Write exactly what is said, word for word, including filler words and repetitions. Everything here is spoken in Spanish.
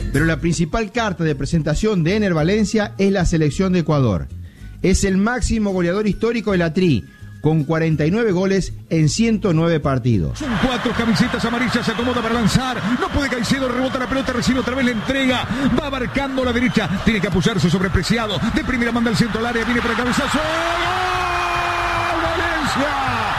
Pero la principal carta de presentación de Ener Valencia es la selección de Ecuador. Es el máximo goleador histórico de la Tri, con cuarenta y nueve goles en ciento nueve partidos. Son cuatro camisetas amarillas, se acomoda para lanzar. No puede Caicedo, rebota la pelota, recibe otra vez la entrega. Va abarcando la derecha, tiene que apoyarse sobre Preciado. De primera manda el centro al área, viene para el cabezazo. ¡Gol! ¡Valencia!